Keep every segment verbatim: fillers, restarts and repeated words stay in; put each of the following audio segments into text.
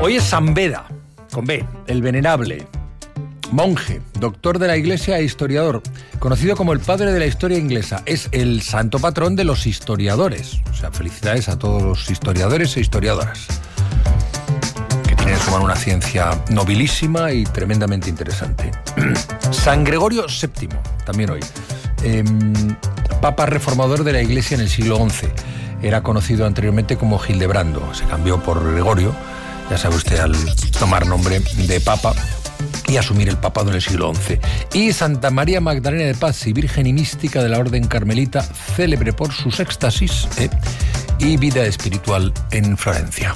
Hoy es San Beda, con B, el venerable, monje, doctor de la Iglesia e historiador, conocido como el padre de la historia inglesa. Es el santo patrón de los historiadores. O sea, felicidades a todos los historiadores e historiadoras, que tienen en su mano una ciencia nobilísima y tremendamente interesante. San Gregorio séptimo, también hoy. Eh, Papa reformador de la Iglesia en el siglo once. Era conocido anteriormente como Hildebrando. Se cambió por Gregorio, ya sabe usted, al tomar nombre de Papa y asumir el papado en el siglo once. Y Santa María Magdalena de Paz y Virgen y Mística de la Orden Carmelita, célebre por sus éxtasis ¿eh? y vida espiritual en Florencia.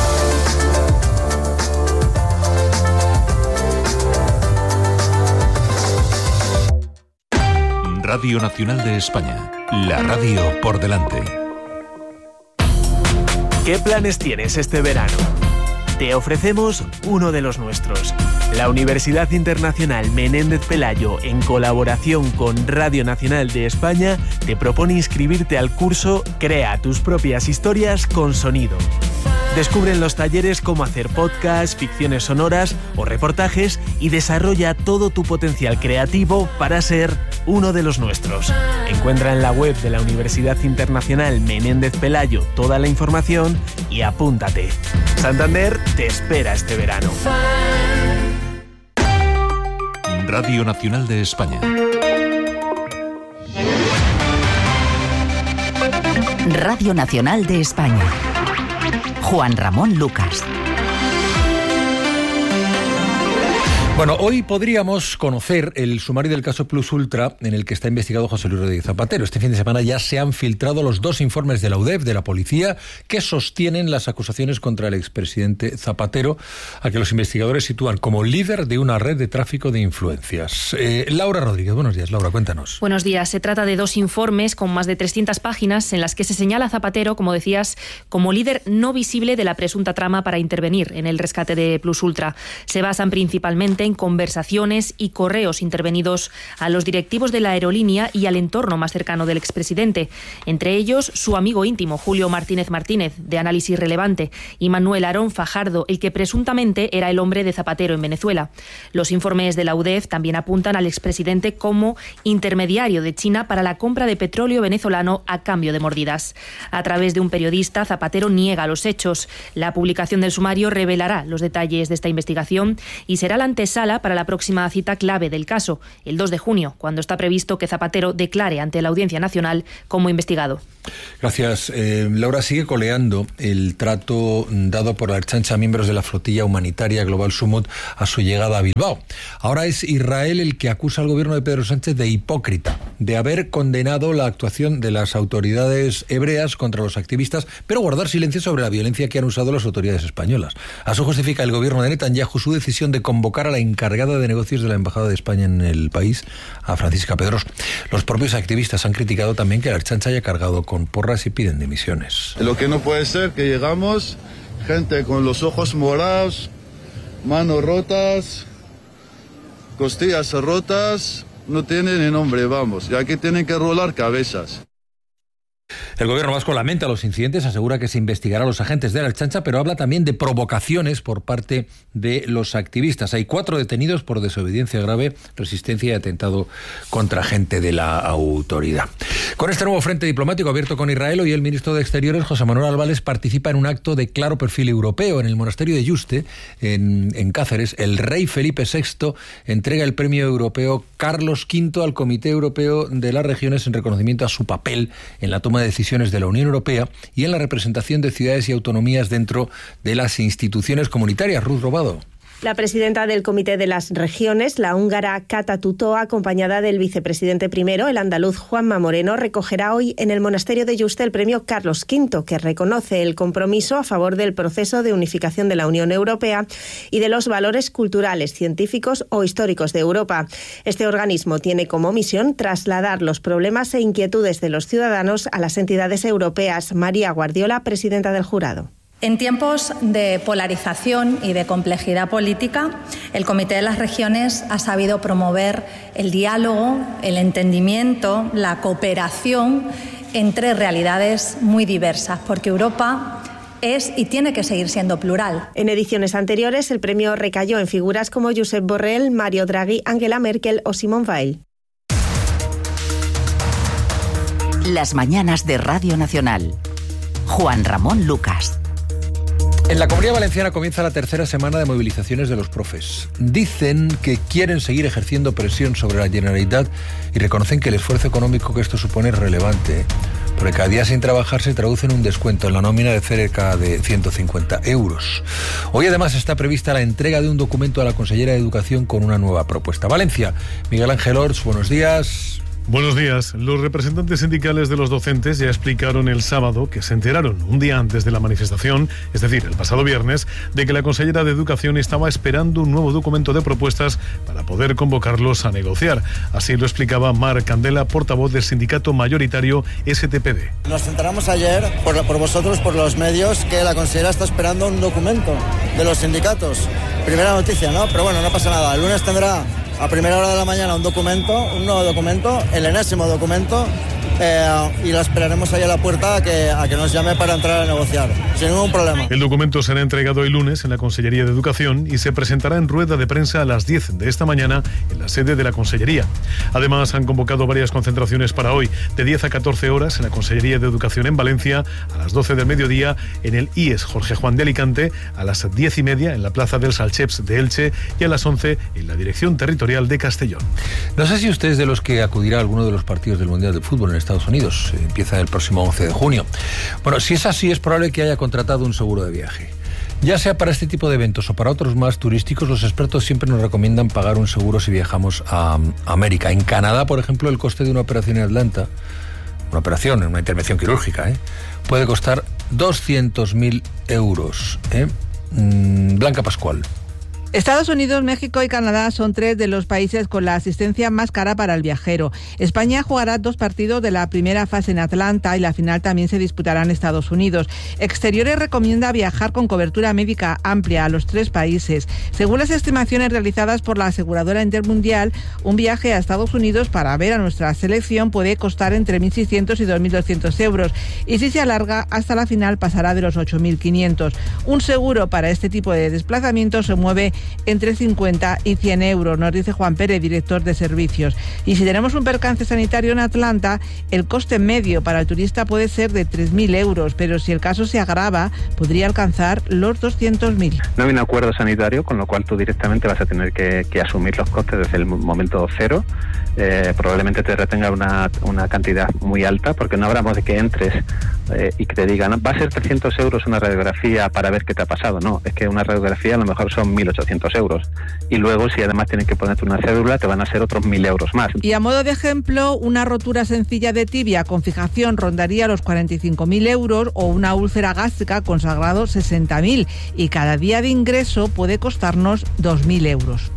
Radio Nacional de España, la radio por delante. ¿Qué planes tienes este verano? Te ofrecemos uno de los nuestros. La Universidad Internacional Menéndez Pelayo, en colaboración con Radio Nacional de España, te propone inscribirte al curso Crea tus propias historias con sonido. Descubre en los talleres cómo hacer podcasts, ficciones sonoras o reportajes y desarrolla todo tu potencial creativo para ser uno de los nuestros. Encuentra en la web de la Universidad Internacional Menéndez Pelayo toda la información y apúntate. Santander te espera este verano. Radio Nacional de España. Radio Nacional de España. Juan Ramón Lucas. Bueno, hoy podríamos conocer el sumario del caso Plus Ultra en el que está investigado José Luis Rodríguez Zapatero. Este fin de semana ya se han filtrado los dos informes de la U D E F, de la policía, que sostienen las acusaciones contra el expresidente Zapatero, a que los investigadores sitúan como líder de una red de tráfico de influencias. Eh, Laura Rodríguez, buenos días. Laura, cuéntanos. Buenos días. Se trata de dos informes con más de trescientas páginas en las que se señala a Zapatero, como decías, como líder no visible de la presunta trama para intervenir en el rescate de Plus Ultra. Se basan principalmente en conversaciones y correos intervenidos a los directivos de la aerolínea y al entorno más cercano del expresidente, entre ellos su amigo íntimo Julio Martínez Martínez, de Análisis Relevante, y Manuel Aarón Fajardo, el que presuntamente era el hombre de Zapatero en Venezuela. Los informes de la U D E F también apuntan al expresidente como intermediario de China para la compra de petróleo venezolano a cambio de mordidas. A través de un periodista, Zapatero niega los hechos. La publicación del sumario revelará los detalles de esta investigación y será la antesala para la próxima cita clave del caso, el dos de junio, cuando está previsto que Zapatero declare ante la Audiencia Nacional como investigado. Gracias. Eh, Laura, sigue coleando el trato dado por la Ertzaintza a miembros de la flotilla humanitaria Global Sumut a su llegada a Bilbao. Ahora es Israel el que acusa al gobierno de Pedro Sánchez de hipócrita, de haber condenado la actuación de las autoridades hebreas contra los activistas, pero guardar silencio sobre la violencia que han usado las autoridades españolas. A eso justifica el gobierno de Netanyahu su decisión de convocar a la encargada de negocios de la Embajada de España en el país, a Francisca Pedros. Los propios activistas han criticado también que la Ertzaintza haya cargado con porras y piden dimisiones. Lo que no puede ser que llegamos, gente con los ojos morados, manos rotas, costillas rotas, no tienen ni nombre, vamos, ya que tienen que rolar cabezas. El gobierno vasco lamenta los incidentes, asegura que se investigará a los agentes de la Ertzaintza, pero habla también de provocaciones por parte de los activistas. Hay cuatro detenidos por desobediencia grave, resistencia y atentado contra agente de la autoridad. Con este nuevo frente diplomático abierto con Israel, hoy el ministro de Exteriores, José Manuel Álvarez, participa en un acto de claro perfil europeo. En el monasterio de Yuste, en, en Cáceres, el rey Felipe sexto entrega el premio europeo Carlos quinto al Comité Europeo de las Regiones en reconocimiento a su papel en la toma de decisiones de la Unión Europea y en la representación de ciudades y autonomías dentro de las instituciones comunitarias. Ruth Robado. La presidenta del Comité de las Regiones, la húngara Kata Tutó, acompañada del vicepresidente primero, el andaluz Juanma Moreno, recogerá hoy en el monasterio de Yuste el premio Carlos quinto, que reconoce el compromiso a favor del proceso de unificación de la Unión Europea y de los valores culturales, científicos o históricos de Europa. Este organismo tiene como misión trasladar los problemas e inquietudes de los ciudadanos a las entidades europeas. María Guardiola, presidenta del jurado. En tiempos de polarización y de complejidad política, el Comité de las Regiones ha sabido promover el diálogo, el entendimiento, la cooperación entre realidades muy diversas, porque Europa es y tiene que seguir siendo plural. En ediciones anteriores, el premio recayó en figuras como Josep Borrell, Mario Draghi, Angela Merkel o Simone Weil. Las mañanas de Radio Nacional. Juan Ramón Lucas. En la Comunidad Valenciana comienza la tercera semana de movilizaciones de los profes. Dicen que quieren seguir ejerciendo presión sobre la Generalitat y reconocen que el esfuerzo económico que esto supone es relevante, porque cada día sin trabajar se traduce en un descuento en la nómina de cerca de ciento cincuenta euros. Hoy además está prevista la entrega de un documento a la consellera de Educación con una nueva propuesta. Valencia, Miguel Ángel Orts, buenos días. Buenos días. Los representantes sindicales de los docentes ya explicaron el sábado que se enteraron un día antes de la manifestación, es decir, el pasado viernes, de que la consellera de Educación estaba esperando un nuevo documento de propuestas para poder convocarlos a negociar. Así lo explicaba Mar Candela, portavoz del sindicato mayoritario S T P D. Nos enteramos ayer, por, por vosotros, por los medios, que la consellera está esperando un documento de los sindicatos. Primera noticia, ¿no? Pero bueno, no pasa nada. El lunes tendrá a primera hora de la mañana un documento, un nuevo documento, el enésimo documento, eh, y la esperaremos ahí a la puerta a que, a que nos llame para entrar a negociar, sin ningún problema. El documento será entregado el lunes en la Consellería de Educación y se presentará en rueda de prensa a las diez de esta mañana en la sede de la Consellería. Además, han convocado varias concentraciones para hoy, de diez a catorce horas en la Consellería de Educación en Valencia, a las doce del mediodía en el I E S Jorge Juan de Alicante, a las diez y media en la Plaza del Salcheps de Elche y a las once en la Dirección Territorial de Castellón. No sé si usted es de los que acudirá a alguno de los partidos del Mundial de Fútbol en Estados Unidos. Empieza el próximo once de junio. Bueno, si es así, es probable que haya contratado un seguro de viaje. Ya sea para este tipo de eventos o para otros más turísticos, los expertos siempre nos recomiendan pagar un seguro si viajamos a América. En Canadá, por ejemplo, el coste de una operación en Atlanta, una operación, una intervención quirúrgica, ¿eh? puede costar doscientos mil euros. ¿eh? Mm, Blanca Pascual. Estados Unidos, México y Canadá son tres de los países con la asistencia más cara para el viajero. España jugará dos partidos de la primera fase en Atlanta y la final también se disputará en Estados Unidos. Exteriores recomienda viajar con cobertura médica amplia a los tres países. Según las estimaciones realizadas por la aseguradora Intermundial, un viaje a Estados Unidos para ver a nuestra selección puede costar entre mil seiscientos y dos mil doscientos euros y si se alarga hasta la final pasará de los ocho mil quinientos. Un seguro para este tipo de desplazamientos se mueve entre cincuenta y cien euros, nos dice Juan Pérez, director de servicios. Y si tenemos un percance sanitario en Atlanta, el coste medio para el turista puede ser de tres mil euros, pero si el caso se agrava, podría alcanzar los doscientos mil. No hay un acuerdo sanitario, con lo cual tú directamente vas a tener que, que asumir los costes desde el momento cero. Eh, probablemente te retenga una, una cantidad muy alta, porque no hablamos de que entres eh, y que te digan, va a ser trescientos euros una radiografía para ver qué te ha pasado. No, es que una radiografía a lo mejor son mil ochocientos euros. Y luego, si además tienes que ponerte una cédula, te van a ser otros mil euros más. Y a modo de ejemplo, una rotura sencilla de tibia con fijación rondaría los cuarenta y cinco mil euros o una úlcera gástrica con sangrado sesenta mil. Y cada día de ingreso puede costarnos dos mil euros.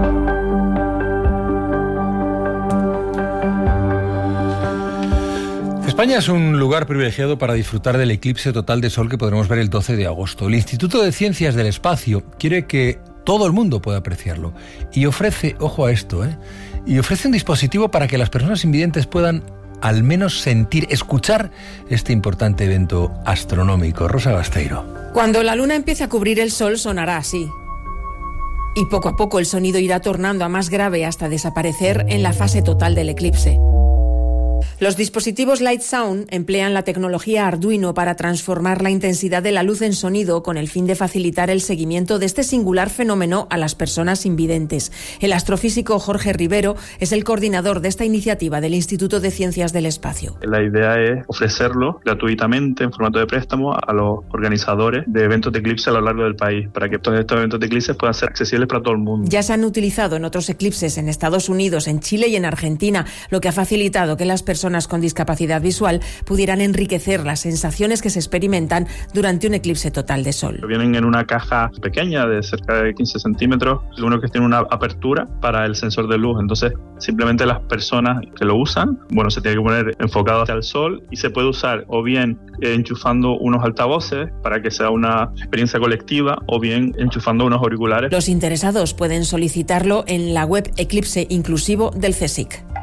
España es un lugar privilegiado para disfrutar del eclipse total de sol que podremos ver el doce de agosto. El Instituto de Ciencias del Espacio quiere que todo el mundo pueda apreciarlo y ofrece, ojo a esto, ¿eh? y ofrece un dispositivo para que las personas invidentes puedan al menos sentir, escuchar este importante evento astronómico. Rosa Basteiro. Cuando la luna empiece a cubrir el sol sonará así. Y poco a poco el sonido irá tornando a más grave hasta desaparecer en la fase total del eclipse. Los dispositivos Light Sound emplean la tecnología Arduino para transformar la intensidad de la luz en sonido con el fin de facilitar el seguimiento de este singular fenómeno a las personas invidentes. El astrofísico Jorge Rivero es el coordinador de esta iniciativa del Instituto de Ciencias del Espacio. La idea es ofrecerlo gratuitamente en formato de préstamo a los organizadores de eventos de eclipse a lo largo del país, para que todos estos eventos de eclipse puedan ser accesibles para todo el mundo. Ya se han utilizado en otros eclipses en Estados Unidos, en Chile y en Argentina, lo que ha facilitado que las personas con discapacidad visual pudieran enriquecer las sensaciones que se experimentan durante un eclipse total de sol. Vienen en una caja pequeña de cerca de quince centímetros, uno que tiene una apertura para el sensor de luz, entonces simplemente las personas que lo usan, bueno, se tiene que poner enfocado hacia el sol y se puede usar o bien enchufando unos altavoces para que sea una experiencia colectiva o bien enchufando unos auriculares. Los interesados pueden solicitarlo en la web Eclipse Inclusivo del C S I C.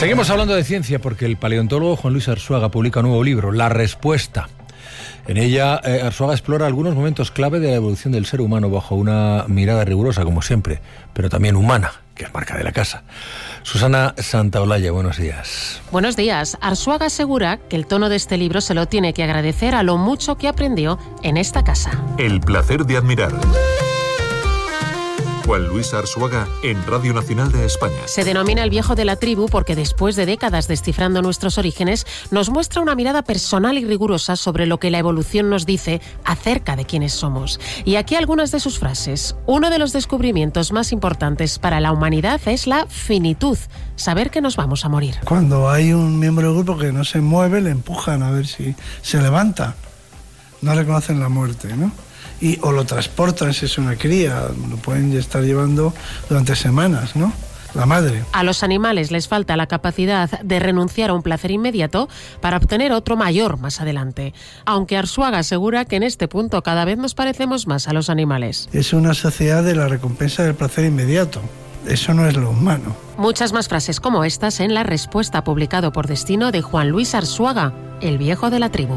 Seguimos hablando de ciencia porque el paleontólogo Juan Luis Arzuaga publica un nuevo libro, La Respuesta. En ella, eh, Arzuaga explora algunos momentos clave de la evolución del ser humano bajo una mirada rigurosa, como siempre, pero también humana, que es marca de la casa. Susana Santaolalla, buenos días. Buenos días. Arzuaga asegura que el tono de este libro se lo tiene que agradecer a lo mucho que aprendió en esta casa. El placer de admirar. Juan Luis Arzuaga en Radio Nacional de España. Se denomina el viejo de la tribu porque después de décadas descifrando nuestros orígenes, nos muestra una mirada personal y rigurosa sobre lo que la evolución nos dice acerca de quiénes somos. Y aquí algunas de sus frases. Uno de los descubrimientos más importantes para la humanidad es la finitud, saber que nos vamos a morir. Cuando hay un miembro del grupo que no se mueve, le empujan a ver si se levanta. No reconocen la muerte, ¿no? Y, o lo transportan si es una cría, lo pueden estar llevando durante semanas, ¿no? La madre. A los animales les falta la capacidad de renunciar a un placer inmediato para obtener otro mayor más adelante. Aunque Arzuaga asegura que en este punto cada vez nos parecemos más a los animales. Es una sociedad de la recompensa del placer inmediato. Eso no es lo humano. Muchas más frases como estas en La Respuesta, publicado por Destino, de Juan Luis Arzuaga, el viejo de la tribu.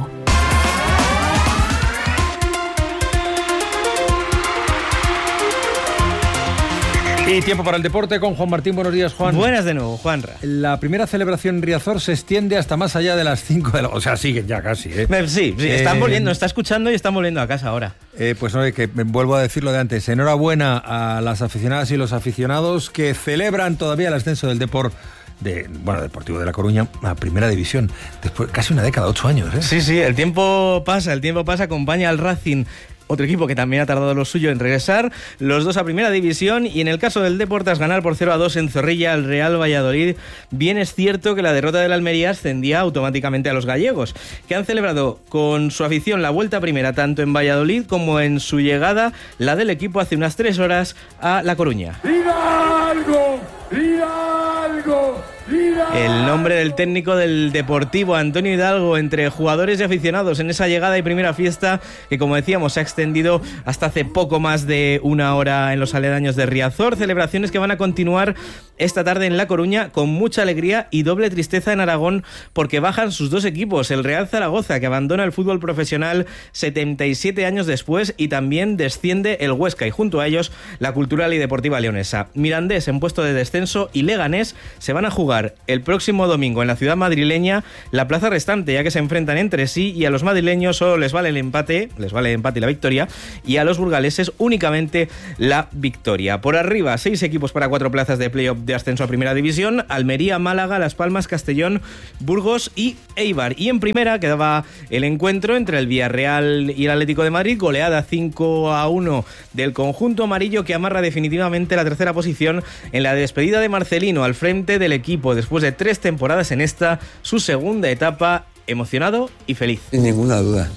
Y tiempo para el deporte con Juan Martín. Buenos días, Juan. Buenas de nuevo, Juanra. La primera celebración en Riazor se extiende hasta más allá de las cinco de la... O sea, sigue ya casi, ¿eh? Sí, sí, están eh... volviendo, está escuchando y están volviendo a casa ahora. Eh, pues no, que vuelvo a decirlo de antes. Enhorabuena a las aficionadas y los aficionados que celebran todavía el ascenso del Depor de, bueno, Deportivo de La Coruña a Primera División. Después casi una década, ocho años, ¿eh? Sí, sí, el tiempo pasa, el tiempo pasa, acompaña al Racing. Otro equipo que también ha tardado lo suyo en regresar, los dos a Primera División, y en el caso del Depor, tras ganar por cero a dos en Zorrilla al Real Valladolid, bien es cierto que la derrota del Almería ascendía automáticamente a los gallegos, que han celebrado con su afición la vuelta primera tanto en Valladolid como en su llegada, la del equipo hace unas tres horas a La Coruña. ¡Diga algo! ¡Diga algo! El nombre del técnico del Deportivo, Antonio Hidalgo, entre jugadores y aficionados en esa llegada y primera fiesta que, como decíamos, se ha extendido hasta hace poco más de una hora en los aledaños de Riazor. Celebraciones que van a continuar esta tarde en La Coruña con mucha alegría y doble tristeza en Aragón porque bajan sus dos equipos, el Real Zaragoza, que abandona el fútbol profesional setenta y siete años después, y también desciende el Huesca y junto a ellos la Cultural y Deportiva Leonesa. Mirandés en puesto de descenso y Leganés se van a jugar el próximo domingo en la ciudad madrileña la plaza restante, ya que se enfrentan entre sí y a los madrileños solo les vale el empate, les vale el empate y la victoria, y a los burgaleses únicamente la victoria. Por arriba, seis equipos para cuatro plazas de playoff de ascenso a Primera División: Almería, Málaga, Las Palmas, Castellón, Burgos y Eibar. Y en primera quedaba el encuentro entre el Villarreal y el Atlético de Madrid, goleada cinco a uno del conjunto amarillo, que amarra definitivamente la tercera posición en la despedida de Marcelino al frente del equipo después de tres temporadas en esta, su segunda etapa. Emocionado y feliz. Sin ninguna duda,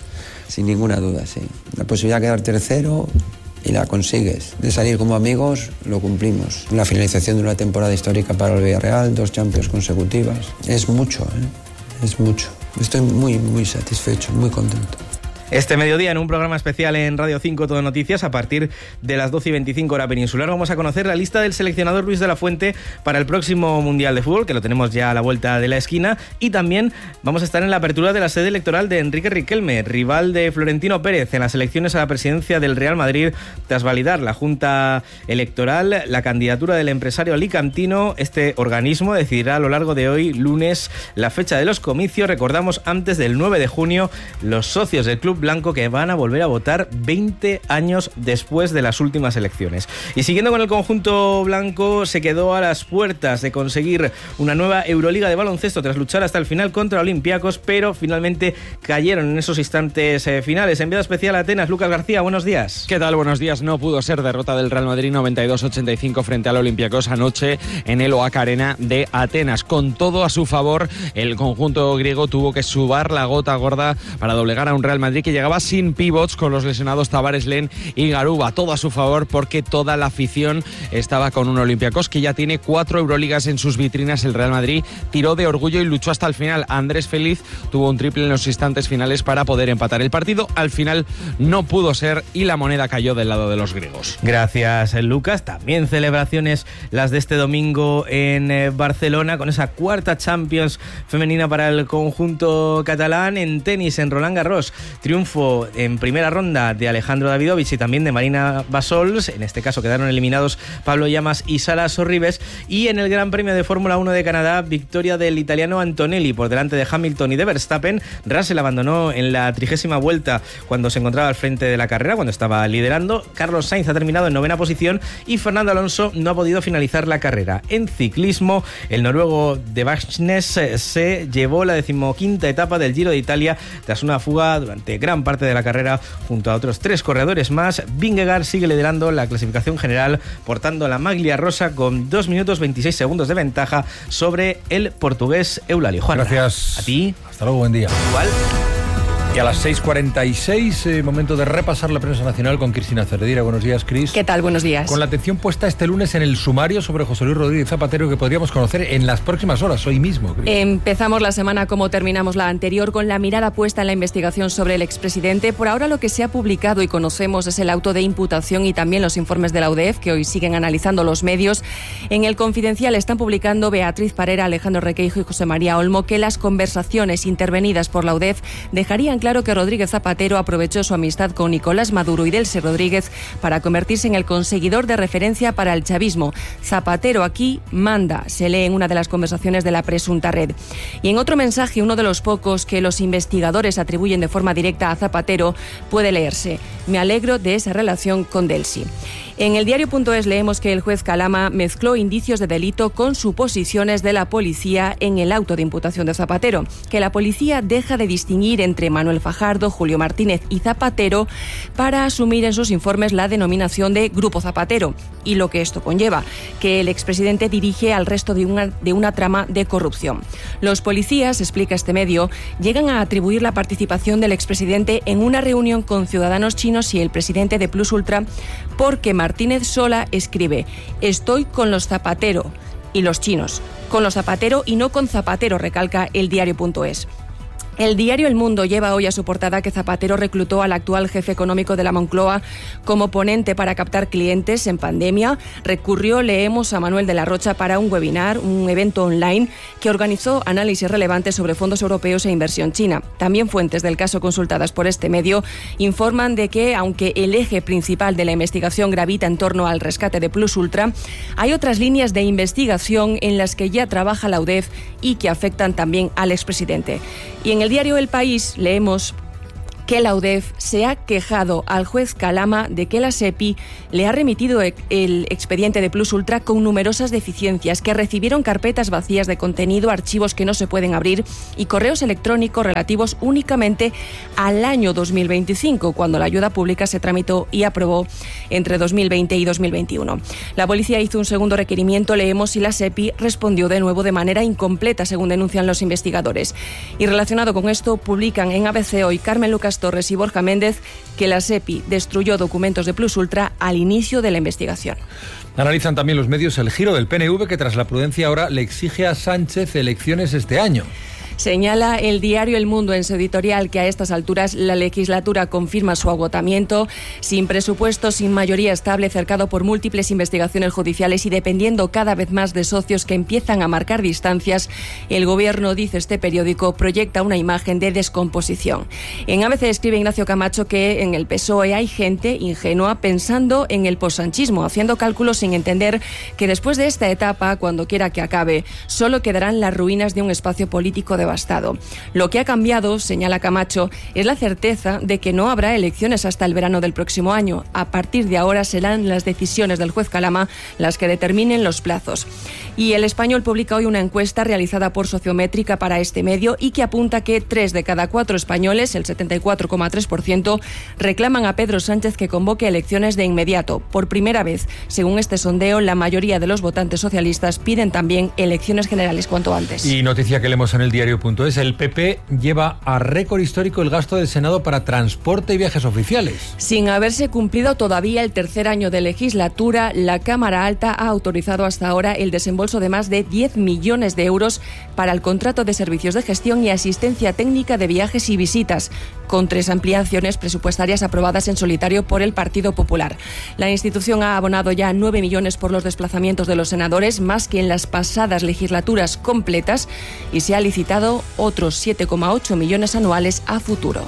sin ninguna duda, sí. La posibilidad de quedar tercero y la consigues. De salir como amigos, lo cumplimos. La finalización de una temporada histórica para el Villarreal, dos Champions consecutivas. Es mucho, ¿eh? Es mucho. Estoy muy, muy satisfecho, muy contento. Este mediodía, en un programa especial en Radio cinco Todo Noticias, a partir de las doce y veinticinco hora peninsular, vamos a conocer la lista del seleccionador Luis de la Fuente para el próximo Mundial de Fútbol, que lo tenemos ya a la vuelta de la esquina, y también vamos a estar en la apertura de la sede electoral de Enrique Riquelme, rival de Florentino Pérez en las elecciones a la presidencia del Real Madrid, tras validar la Junta Electoral la candidatura del empresario alicantino. Este organismo decidirá a lo largo de hoy, lunes, la fecha de los comicios. Recordamos, antes del nueve de junio, los socios del club blanco que van a volver a votar veinte años después de las últimas elecciones. Y siguiendo con el conjunto blanco, se quedó a las puertas de conseguir una nueva Euroliga de baloncesto tras luchar hasta el final contra Olympiacos, pero finalmente cayeron en esos instantes eh, finales. Enviado especial a Atenas, Lucas García, buenos días. ¿Qué tal? Buenos días. No pudo ser derrota del Real Madrid noventa y dos ochenta y cinco frente al Olympiacos anoche en el Oak Arena de Atenas. Con todo a su favor, el conjunto griego tuvo que subar la gota gorda para doblegar a un Real Madrid que que llegaba sin pivots con los lesionados Tavares, Len y Garuba. Todo a su favor porque toda la afición estaba con un Olympiacos que ya tiene cuatro Euroligas en sus vitrinas. El Real Madrid tiró de orgullo y luchó hasta el final. Andrés Feliz tuvo un triple en los instantes finales para poder empatar el partido. Al final no pudo ser y la moneda cayó del lado de los griegos. Gracias, Lucas. También celebraciones las de este domingo en eh, Barcelona, con esa cuarta Champions femenina para el conjunto catalán. En tenis, en Roland Garros, triunfo en primera ronda de Alejandro Davidovich y también de Marina Basols. En este caso quedaron eliminados Pablo Llamas y Sara Sorribes. Y en el Gran Premio de Fórmula uno de Canadá, victoria del italiano Antonelli por delante de Hamilton y de Verstappen. Russell abandonó en la trigésima vuelta cuando se encontraba al frente de la carrera, cuando estaba liderando. Carlos Sainz ha terminado en novena posición y Fernando Alonso no ha podido finalizar la carrera. En ciclismo, el noruego de Varsnes se llevó la decimoquinta etapa del Giro de Italia tras una fuga durante gran parte de la carrera junto a otros tres corredores más. Vingegaard sigue liderando la clasificación general portando la maglia rosa con dos minutos veintiséis segundos de ventaja sobre el portugués Eulalie. Juan, gracias. A ti. Hasta luego, buen día. Igual. Y a las seis cuarenta y seis, eh, momento de repasar la prensa nacional con Cristina Cervedira. Buenos días, Cris. ¿Qué tal? Buenos días. Con la atención puesta este lunes en el sumario sobre José Luis Rodríguez Zapatero que podríamos conocer en las próximas horas, hoy mismo, Cris. Empezamos la semana como terminamos la anterior, con la mirada puesta en la investigación sobre el expresidente. Por ahora lo que se ha publicado y conocemos es el auto de imputación y también los informes de la U D E F que hoy siguen analizando los medios. En el Confidencial están publicando Beatriz Parera, Alejandro Requeijo y José María Olmo que las conversaciones intervenidas por la U D E F dejarían claro que Rodríguez Zapatero aprovechó su amistad con Nicolás Maduro y Delcy Rodríguez para convertirse en el conseguidor de referencia para el chavismo. Zapatero aquí manda, se lee en una de las conversaciones de la presunta red. Y en otro mensaje, uno de los pocos que los investigadores atribuyen de forma directa a Zapatero, puede leerse: me alegro de esa relación con Delcy. En el diario.es leemos que el juez Calama mezcló indicios de delito con suposiciones de la policía en el auto de imputación de Zapatero, que la policía deja de distinguir entre Manuel Fajardo, Julio Martínez y Zapatero para asumir en sus informes la denominación de Grupo Zapatero y lo que esto conlleva, que el expresidente dirige al resto de una, de una trama de corrupción. Los policías, explica este medio, llegan a atribuir la participación del expresidente en una reunión con ciudadanos chinos y el presidente de Plus Ultra porque Martínez Sola escribe: estoy con los Zapatero y los chinos, con los Zapatero y no con Zapatero, recalca el diario.es. El diario El Mundo lleva hoy a su portada que Zapatero reclutó al actual jefe económico de la Moncloa como ponente para captar clientes en pandemia. Recurrió, leemos, a Manuel de la Rocha para un webinar, un evento online que organizó análisis relevantes sobre fondos europeos e inversión china. También fuentes del caso consultadas por este medio informan de que, aunque el eje principal de la investigación gravita en torno al rescate de Plus Ultra, hay otras líneas de investigación en las que ya trabaja la U D E F y que afectan también al expresidente. Y en el diario El País leemos que la U D E F se ha quejado al juez Calama de que la SEPI le ha remitido el expediente de Plus Ultra con numerosas deficiencias, que recibieron carpetas vacías de contenido, archivos que no se pueden abrir y correos electrónicos relativos únicamente al año dos mil veinticinco, cuando la ayuda pública se tramitó y aprobó entre dos mil veinte y dos mil veintiuno. La policía hizo un segundo requerimiento, leemos, y la SEPI respondió de nuevo de manera incompleta, según denuncian los investigadores. Y relacionado con esto, publican en A B C hoy Carmen Lucas Torres y Borja Méndez que la SEPI destruyó documentos de Plus Ultra al inicio de la investigación. Analizan también los medios el giro del P N V que tras la prudencia ahora le exige a Sánchez elecciones este año. Señala el diario El Mundo en su editorial que a estas alturas la legislatura confirma su agotamiento, sin presupuesto, sin mayoría estable, cercado por múltiples investigaciones judiciales y dependiendo cada vez más de socios que empiezan a marcar distancias. El gobierno, dice este periódico, proyecta una imagen de descomposición. En A B C escribe Ignacio Camacho que en el P S O E hay gente ingenua pensando en el possanchismo, haciendo cálculos sin entender que después de esta etapa, cuando quiera que acabe, solo quedarán las ruinas de un espacio político de devastado. Lo que ha cambiado, señala Camacho, es la certeza de que no habrá elecciones hasta el verano del próximo año. A partir de ahora serán las decisiones del juez Calama las que determinen los plazos. Y El Español publica hoy una encuesta realizada por Sociométrica para este medio y que apunta que tres de cada cuatro españoles, el setenta y cuatro coma tres por ciento, reclaman a Pedro Sánchez que convoque elecciones de inmediato. Por primera vez, según este sondeo, la mayoría de los votantes socialistas piden también elecciones generales cuanto antes. Y noticia que leemos en el diario diario punto es, el P P lleva a récord histórico el gasto del Senado para transporte y viajes oficiales. Sin haberse cumplido todavía el tercer año de legislatura, la Cámara Alta ha autorizado hasta ahora el desembolso de más de diez millones de euros para el contrato de servicios de gestión y asistencia técnica de viajes y visitas, con tres ampliaciones presupuestarias aprobadas en solitario por el Partido Popular. La institución ha abonado ya nueve millones por los desplazamientos de los senadores, más que en las pasadas legislaturas completas, y se ha licitado otros siete coma ocho millones anuales a futuro.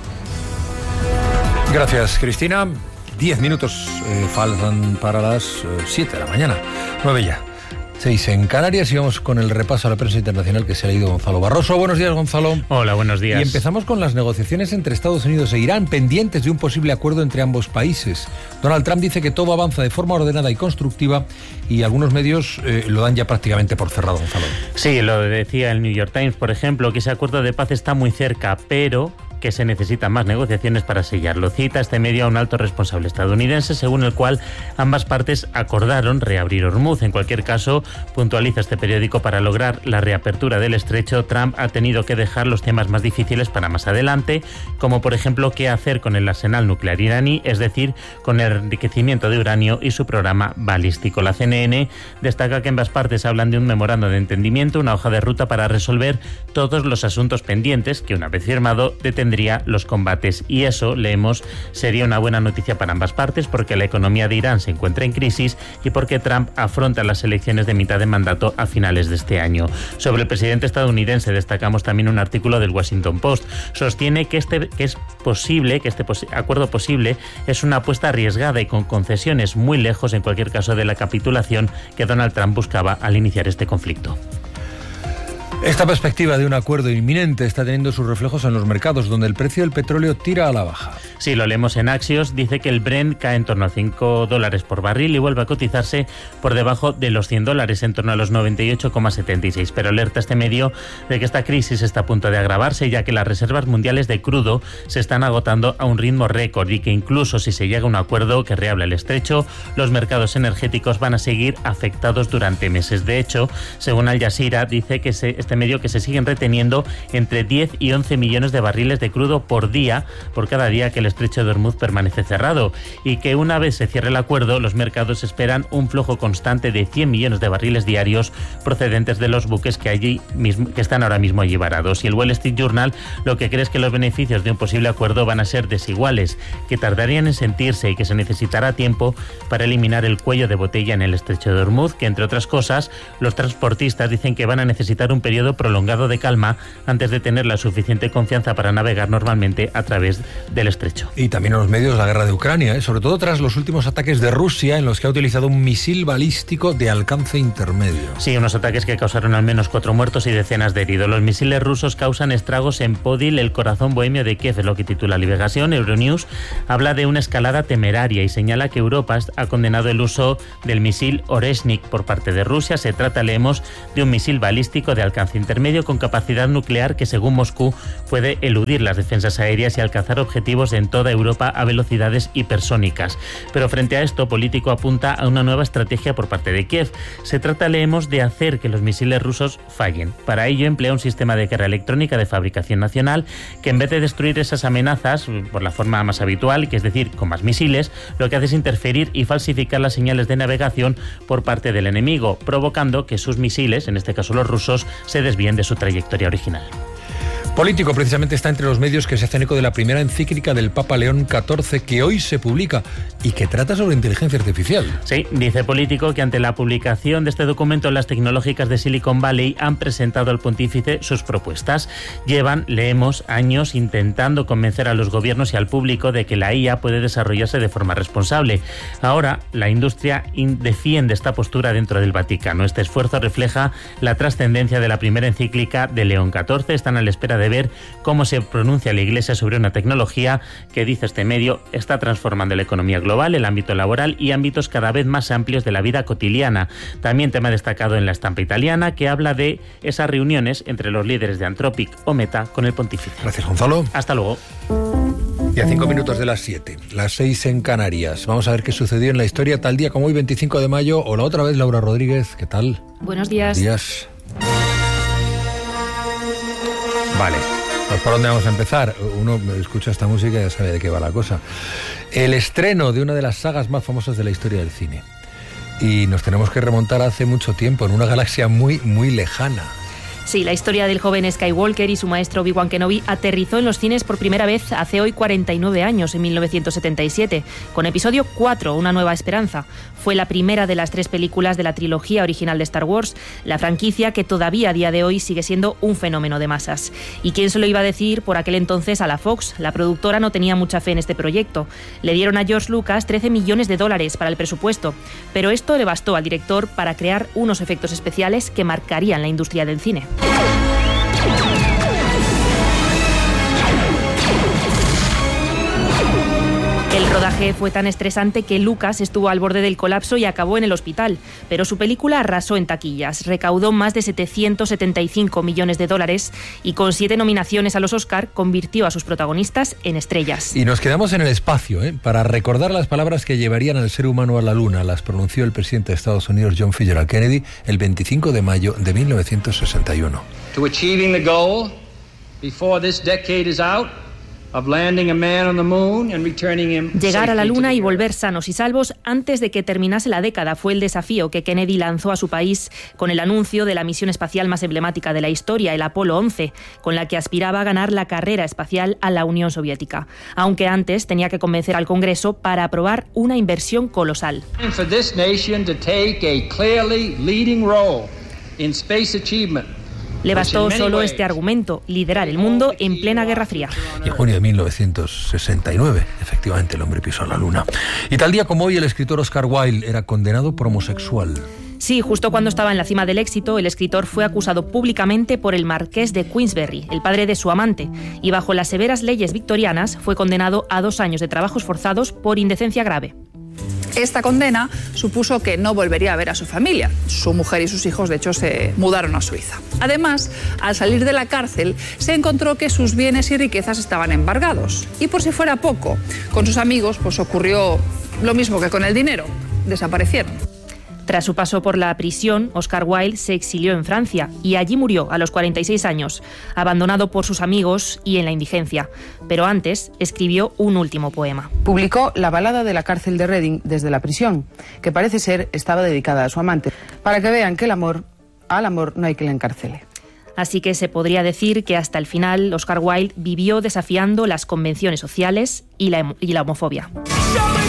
Gracias, Cristina. Diez minutos eh, faltan para las eh, siete de la mañana. Nueve ya. Seis en Canarias y vamos con el repaso a la prensa internacional que se ha leído Gonzalo Barroso. Buenos días, Gonzalo. Hola, buenos días. Y empezamos con las negociaciones entre Estados Unidos e Irán, pendientes de un posible acuerdo entre ambos países. Donald Trump dice que todo avanza de forma ordenada y constructiva y algunos medios eh, lo dan ya prácticamente por cerrado, Gonzalo. Sí, lo decía el New York Times, por ejemplo, que ese acuerdo de paz está muy cerca, pero que se necesitan más negociaciones para sellarlo. Cita este medio a un alto responsable estadounidense, según el cual ambas partes acordaron reabrir Hormuz. En cualquier caso, puntualiza este periódico, para lograr la reapertura del estrecho, Trump ha tenido que dejar los temas más difíciles para más adelante, como por ejemplo qué hacer con el arsenal nuclear iraní, es decir, con el enriquecimiento de uranio y su programa balístico. La C N N destaca que ambas partes hablan de un memorando de entendimiento, una hoja de ruta para resolver todos los asuntos pendientes que, una vez firmado, detendría los combates, y eso, leemos, sería una buena noticia para ambas partes, porque la economía de Irán se encuentra en crisis y porque Trump afronta las elecciones de mitad de mandato a finales de este año. Sobre el presidente estadounidense destacamos también un artículo del Washington Post. Sostiene que este que es posible, que este posi- acuerdo posible es una apuesta arriesgada y con concesiones muy lejos, en cualquier caso, de la capitulación que Donald Trump buscaba al iniciar este conflicto. Esta perspectiva de un acuerdo inminente está teniendo sus reflejos en los mercados, donde el precio del petróleo tira a la baja. Sí, lo leemos en Axios. Dice que el Brent cae en torno a cinco dólares por barril y vuelve a cotizarse por debajo de los cien dólares, en torno a los noventa y ocho coma setenta y seis. Pero alerta este medio de que esta crisis está a punto de agravarse, ya que las reservas mundiales de crudo se están agotando a un ritmo récord y que incluso si se llega a un acuerdo que reabra el estrecho, los mercados energéticos van a seguir afectados durante meses. De hecho, según Al Jazeera, dice que se, este medio que se siguen reteniendo entre diez y once millones de barriles de crudo por día, por cada día que el estrecho de Hormuz permanece cerrado, y que una vez se cierre el acuerdo, los mercados esperan un flujo constante de cien millones de barriles diarios procedentes de los buques que allí mismo, que están ahora mismo allí varados. Y el Wall Street Journal lo que cree es que los beneficios de un posible acuerdo van a ser desiguales, que tardarían en sentirse y que se necesitará tiempo para eliminar el cuello de botella en el estrecho de Hormuz, que entre otras cosas los transportistas dicen que van a necesitar un periodo prolongado de calma antes de tener la suficiente confianza para navegar normalmente a través del estrecho. Y también en los medios la guerra de Ucrania, ¿eh? sobre todo tras los últimos ataques de Rusia, en los que ha utilizado un misil balístico de alcance intermedio. Sí, unos ataques que causaron al menos cuatro muertos y decenas de heridos. Los misiles rusos causan estragos en Podil, el corazón bohemio de Kiev, es lo que titula Liberación. Euronews habla de una escalada temeraria y señala que Europa ha condenado el uso del misil Oreshnik por parte de Rusia. Se trata, leemos, de un misil balístico de alcance intermedio con capacidad nuclear que, según Moscú, puede eludir las defensas aéreas y alcanzar objetivos en toda Europa a velocidades hipersónicas. Pero frente a esto, Político apunta a una nueva estrategia por parte de Kiev. Se trata, leemos, de hacer que los misiles rusos fallen. Para ello emplea un sistema de guerra electrónica de fabricación nacional que, en vez de destruir esas amenazas por la forma más habitual, que es decir, con más misiles, lo que hace es interferir y falsificar las señales de navegación por parte del enemigo, provocando que sus misiles, en este caso los rusos, se desvíen de su trayectoria original. Político precisamente está entre los medios que se hacen eco de la primera encíclica del Papa León catorce, que hoy se publica y que trata sobre inteligencia artificial. Sí, dice Político que ante la publicación de este documento, las tecnológicas de Silicon Valley han presentado al pontífice sus propuestas. Llevan, leemos, años intentando convencer a los gobiernos y al público de que la I A puede desarrollarse de forma responsable. Ahora, la industria defiende esta postura dentro del Vaticano. Este esfuerzo refleja la trascendencia de la primera encíclica de León catorce. Están a la espera de ver cómo se pronuncia la Iglesia sobre una tecnología que, dice este medio, está transformando la economía global, el ámbito laboral y ámbitos cada vez más amplios de la vida cotidiana. También tema destacado en la estampa italiana, que habla de esas reuniones entre los líderes de Anthropic o Meta con el pontífice. Gracias, Gonzalo. Hasta luego. Y a cinco minutos de las siete, las seis en Canarias. Vamos a ver qué sucedió en la historia tal día como hoy, veinticinco de mayo. Hola otra vez, Laura Rodríguez. ¿Qué tal? Buenos días. Buenos días. Vale. Pues ¿por dónde vamos a empezar? Uno escucha esta música y ya sabe de qué va la cosa. El estreno de una de las sagas más famosas de la historia del cine. Y nos tenemos que remontar hace mucho tiempo, en una galaxia muy, muy lejana. Sí, la historia del joven Skywalker y su maestro Obi-Wan Kenobi aterrizó en los cines por primera vez hace hoy cuarenta y nueve años, en mil novecientos setenta y siete, con episodio cuatro, Una nueva esperanza. Fue la primera de las tres películas de la trilogía original de Star Wars, la franquicia que todavía a día de hoy sigue siendo un fenómeno de masas. ¿Y quién se lo iba a decir por aquel entonces a la Fox? La productora no tenía mucha fe en este proyecto. Le dieron a George Lucas trece millones de dólares para el presupuesto, pero esto le bastó al director para crear unos efectos especiales que marcarían la industria del cine. El rodaje fue tan estresante que Lucas estuvo al borde del colapso y acabó en el hospital, pero su película arrasó en taquillas, recaudó más de setecientos setenta y cinco millones de dólares y con siete nominaciones a los Oscar convirtió a sus protagonistas en estrellas. Y nos quedamos en el espacio, ¿eh? para recordar las palabras que llevarían al ser humano a la Luna. Las pronunció el presidente de Estados Unidos, John Fitzgerald Kennedy, el veinticinco de mayo de mil novecientos sesenta y uno. To achieving the goal before this decade is out. Llegar a la Luna y volver sanos y salvos antes de que terminase la década fue el desafío que Kennedy lanzó a su país con el anuncio de la misión espacial más emblemática de la historia, el Apolo once, con la que aspiraba a ganar la carrera espacial a la Unión Soviética. Aunque antes tenía que convencer al Congreso para aprobar una inversión colosal. Le bastó solo este argumento, liderar el mundo en plena Guerra Fría. Y en junio de mil novecientos sesenta y nueve, efectivamente, el hombre pisó la Luna. Y tal día como hoy, el escritor Oscar Wilde era condenado por homosexual. Sí, justo cuando estaba en la cima del éxito, el escritor fue acusado públicamente por el marqués de Queensberry, el padre de su amante, y bajo las severas leyes victorianas fue condenado a dos años de trabajos forzados por indecencia grave. Esta condena supuso que no volvería a ver a su familia. Su mujer y sus hijos, de hecho, se mudaron a Suiza. Además, al salir de la cárcel, se encontró que sus bienes y riquezas estaban embargados. Y por si fuera poco, con sus amigos pues ocurrió lo mismo que con el dinero. Desaparecieron. Tras su paso por la prisión, Oscar Wilde se exilió en Francia y allí murió a los cuarenta y seis años, abandonado por sus amigos y en la indigencia. Pero antes escribió un último poema. Publicó La balada de la cárcel de Reading desde la prisión, que parece ser estaba dedicada a su amante, para que vean que el amor, al amor no hay que le encarcele. Así que se podría decir que hasta el final Oscar Wilde vivió desafiando las convenciones sociales y la, y la homofobia.